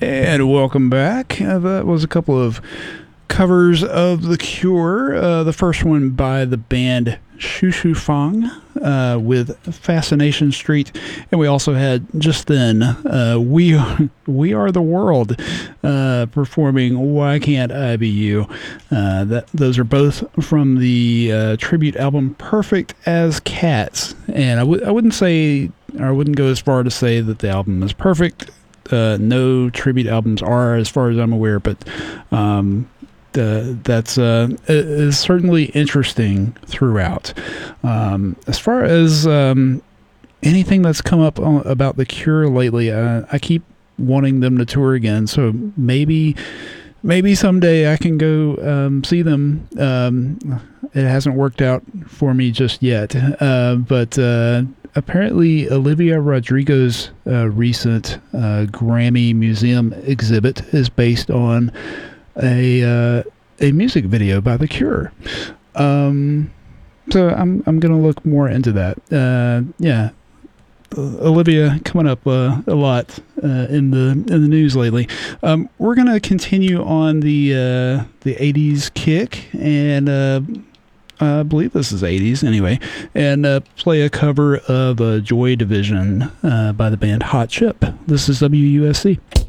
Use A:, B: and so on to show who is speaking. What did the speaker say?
A: And welcome back. That was a couple of covers of The Cure. The first one by the band Shu Shu Fang with Fascination Street. And we also had just then We Are the World performing Why Can't I Be You. Those are both from the tribute album Perfect as Cats. And I wouldn't go as far to say that the album is perfect. No tribute albums are, as far as I'm aware, but that's is certainly interesting throughout. As far as anything that's come up about The Cure lately, I keep wanting them to tour again, so maybe someday I can go see them. It hasn't worked out for me just yet, but apparently Olivia Rodrigo's recent Grammy Museum exhibit is based on a music video by The Cure. So I'm gonna look more into that. Olivia coming up a lot in the news lately. We're gonna continue on the 80s kick, and I believe this is 80s anyway, and play a cover of Joy Division by the band Hot Chip. This is WUSC.